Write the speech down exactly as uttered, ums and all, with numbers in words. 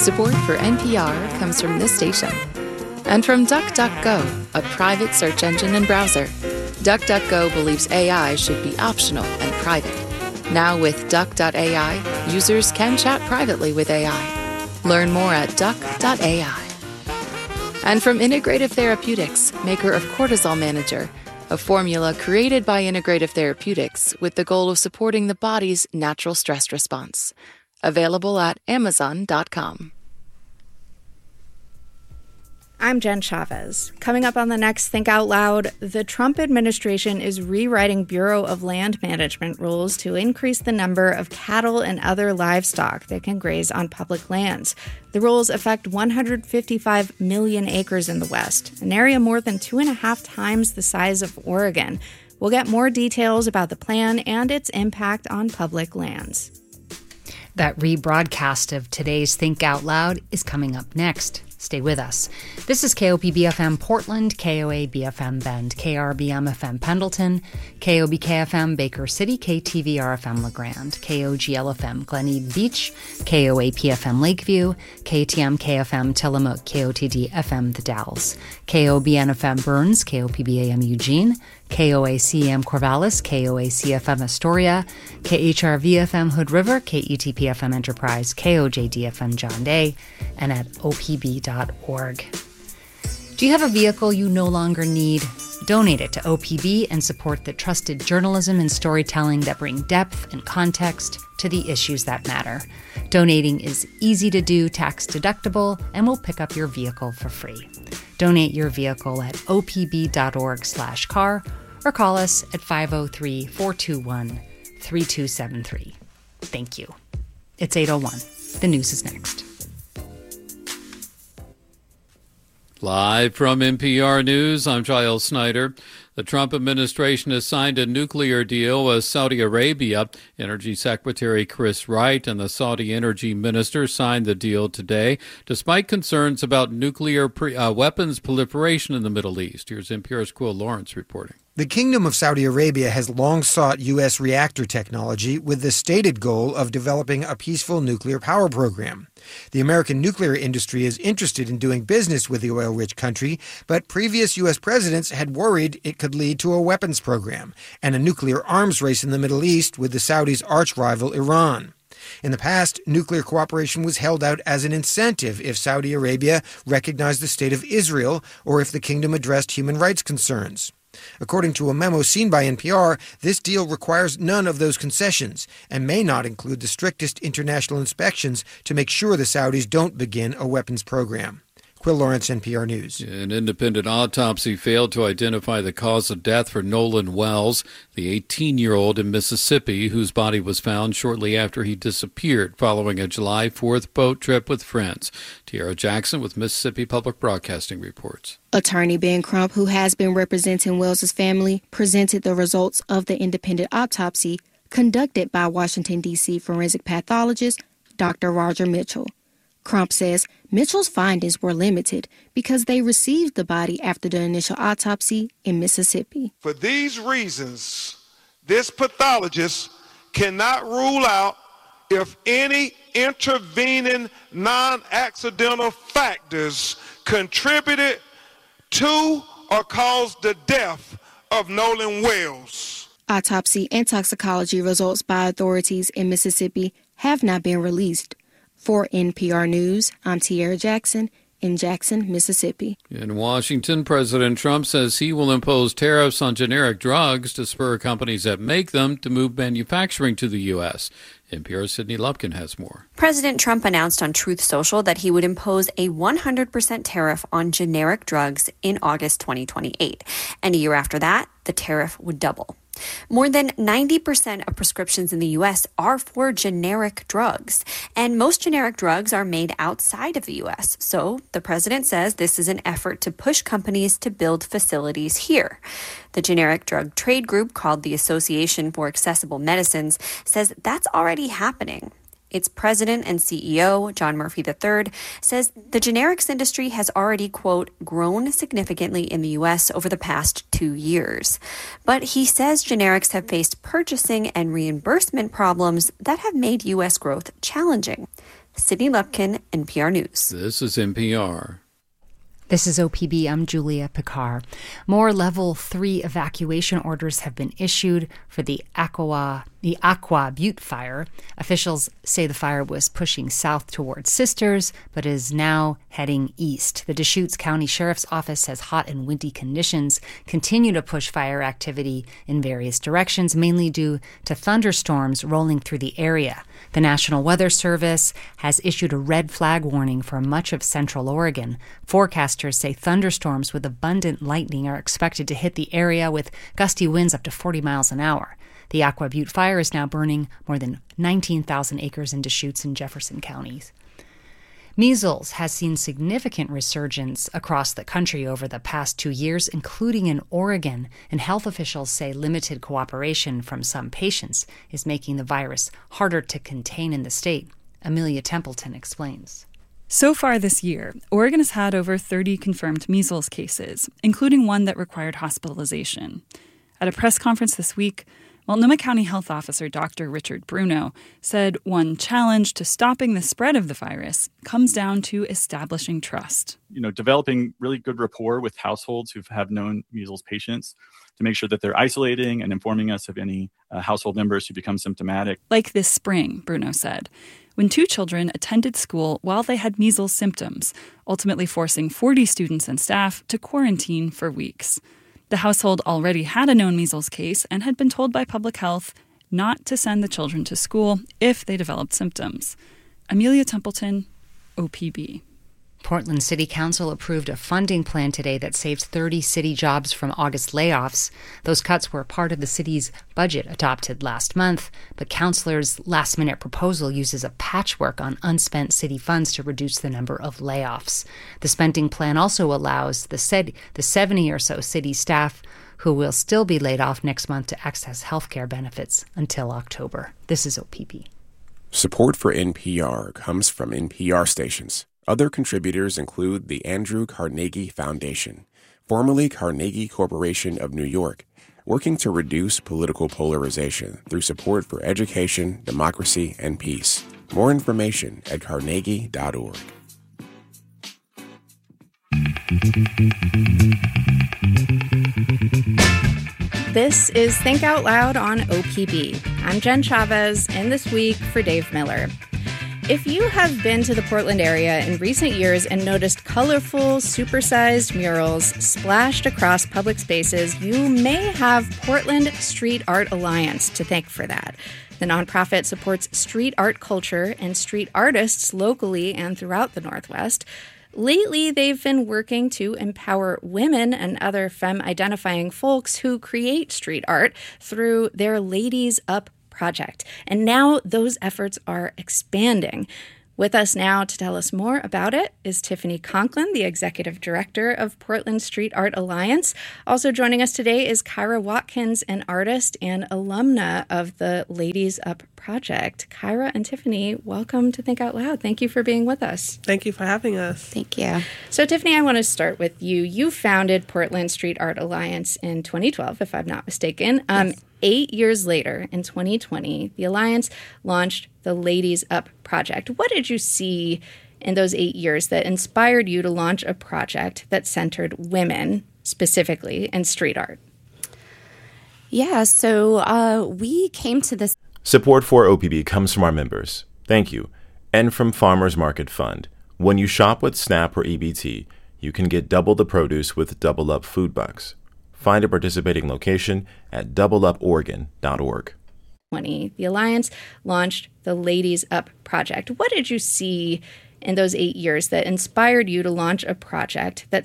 Support for N P R comes from this station. And from DuckDuckGo, a private search engine and browser. DuckDuckGo believes A I should be optional and private. Now with Duck dot A I, users can chat privately with A I. Learn more at Duck dot A I. And from Integrative Therapeutics, maker of Cortisol Manager, a formula created by Integrative Therapeutics with the goal of supporting the body's natural stress response. Available at amazon dot com. I'm Jen Chavez. Coming up on the next Think Out Loud, the Trump administration is rewriting Bureau of Land Management rules to increase the number of cattle and other livestock that can graze on public lands. The rules affect one hundred fifty-five million acres in the West, an area more than two and a half times the size of Oregon. We'll get more details about the plan and its impact on public lands. That rebroadcast of today's Think Out Loud is coming up next. Stay with us. This is K O P B F M Portland, K O A B F M Bend, K R B M F M Pendleton, K O B K F M Baker City, K T V R F M LeGrand, K O G L F M Glen Eden Beach, K O A P F M Lakeview, K T M K F M Tillamook, K O T D F M The Dalles, K O B N F M Burns, K O P B A M Eugene, K O A C M Corvallis, K O A C F M Astoria, K H R V F M Hood River, K E T P F M Enterprise, K O J D F M John Day, and at O P B dot org. Do you have a vehicle you no longer need? Donate it to O P B and support the trusted journalism and storytelling that bring depth and context to the issues that matter. Donating is easy to do, tax deductible, and we'll pick up your vehicle for free. Donate your vehicle at O P B dot org slash car or call us at five oh three, four two one, three two seven three. Thank you. It's eight oh one. The news is next. Live from N P R News, I'm Giles Snyder. The Trump administration has signed a nuclear deal with Saudi Arabia. Energy Secretary Chris Wright and the Saudi Energy Minister signed the deal today, despite concerns about nuclear pre- uh, weapons proliferation in the Middle East. Here's N P R's Quill Lawrence reporting. The Kingdom of Saudi Arabia has long sought U S reactor technology with the stated goal of developing a peaceful nuclear power program. The American nuclear industry is interested in doing business with the oil-rich country, but previous U S presidents had worried it could lead to a weapons program and a nuclear arms race in the Middle East with the Saudis' arch-rival Iran. In the past, nuclear cooperation was held out as an incentive if Saudi Arabia recognized the state of Israel or if the kingdom addressed human rights concerns. According to a memo seen by N P R, this deal requires none of those concessions and may not include the strictest international inspections to make sure the Saudis don't begin a weapons program. Quill Lawrence, N P R News. An independent autopsy failed to identify the cause of death for Nolan Wells, the eighteen-year-old in Mississippi, whose body was found shortly after he disappeared following a July fourth boat trip with friends. Tiara Jackson with Mississippi Public Broadcasting reports. Attorney Ben Crump, who has been representing Wells's family, presented the results of the independent autopsy conducted by Washington, D C forensic pathologist Doctor Roger Mitchell. Crump says Mitchell's findings were limited because they received the body after the initial autopsy in Mississippi. For these reasons, this pathologist cannot rule out if any intervening non-accidental factors contributed to or caused the death of Nolan Wells. Autopsy and toxicology results by authorities in Mississippi have not been released. For N P R News, I'm Tiara Jackson in Jackson, Mississippi. In Washington, President Trump says he will impose tariffs on generic drugs to spur companies that make them to move manufacturing to the U S. N P R's Sydney Lupkin has more. President Trump announced on Truth Social that he would impose a one hundred percent tariff on generic drugs in August twenty twenty-eight. And a year after that, the tariff would double. More than ninety percent of prescriptions in the U S are for generic drugs, and most generic drugs are made outside of the U S. So the president says this is an effort to push companies to build facilities here. The generic drug trade group, called the Association for Accessible Medicines, says that's already happening. Its president and C E O, John Murphy the third, says the generics industry has already, quote, grown significantly in the U S over the past two years. But he says generics have faced purchasing and reimbursement problems that have made U S growth challenging. Sydney Lupkin, N P R News. This is N P R. This is O P B. I'm Julia Picard. More level three evacuation orders have been issued for the Aqua, the Aqua Butte fire. Officials say the fire was pushing south towards Sisters, but is now heading east. The Deschutes County Sheriff's Office says hot and windy conditions continue to push fire activity in various directions, mainly due to thunderstorms rolling through the area. The National Weather Service has issued a red flag warning for much of central Oregon. Forecasters say thunderstorms with abundant lightning are expected to hit the area with gusty winds up to forty miles an hour. The Aqua Butte fire is now burning more than nineteen thousand acres in Deschutes and Jefferson counties. Measles has seen significant resurgence across the country over the past two years, including in Oregon, and health officials say limited cooperation from some patients is making the virus harder to contain in the state. Amelia Templeton explains. So far this year, Oregon has had over thirty confirmed measles cases, including one that required hospitalization. At a press conference this week, Multnomah County Health Officer Doctor Richard Bruno said one challenge to stopping the spread of the virus comes down to establishing trust. You know, developing really good rapport with households who have known measles patients to make sure that they're isolating and informing us of any uh, household members who become symptomatic. Like this spring, Bruno said, when two children attended school while they had measles symptoms, ultimately forcing forty students and staff to quarantine for weeks. The household already had a known measles case and had been told by public health not to send the children to school if they developed symptoms. Amelia Templeton, O P B. Portland City Council approved a funding plan today that saves thirty city jobs from August layoffs. Those cuts were part of the city's budget adopted last month, but councilors' last-minute proposal uses a patchwork on unspent city funds to reduce the number of layoffs. The spending plan also allows the, sed- the seventy or so city staff who will still be laid off next month to access health care benefits until October. This is O P B. Support for N P R comes from N P R stations. Other contributors include the Andrew Carnegie Foundation, formerly Carnegie Corporation of New York, working to reduce political polarization through support for education, democracy, and peace. More information at carnegie dot org. This is Think Out Loud on O P B. I'm Jen Chavez, and this week for Dave Miller. If you have been to the Portland area in recent years and noticed colorful, supersized murals splashed across public spaces, you may have Portland Street Art Alliance to thank for that. The nonprofit supports street art culture and street artists locally and throughout the Northwest. Lately, they've been working to empower women and other femme-identifying folks who create street art through their Ladies Up project. And now those efforts are expanding. With us now to tell us more about it is Tiffany Conklin, the executive director of Portland Street Art Alliance. Also joining us today is Kyra Watkins, an artist and alumna of the Ladies Up project. Kyra and Tiffany, welcome to Think Out Loud. Thank you for being with us. Thank you for having us. Thank you. So, Tiffany, I want to start with you. You founded Portland Street Art Alliance in twenty twelve, if I'm not mistaken. Um, yes. Eight years later, in twenty twenty, the Alliance launched the Ladies Up project. What did you see in those eight years that inspired you to launch a project that centered women specifically in street art? Yeah, so uh, we came to this. Support for O P B comes from our members. Thank you. And from Farmers Market Fund. When you shop with SNAP or E B T, you can get double the produce with Double Up Food Bucks. Find a participating location at double up oregon dot org. The Alliance launched the Ladies Up project. What did you see in those eight years that inspired you to launch a project that